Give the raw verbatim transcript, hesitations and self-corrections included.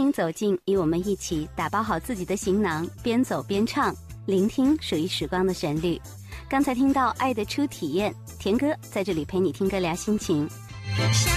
迎走进，与我们一起打包好自己的行囊，边走边唱，聆听属于时光的旋律。刚才听到爱的初体验，田哥在这里陪你听歌聊心情。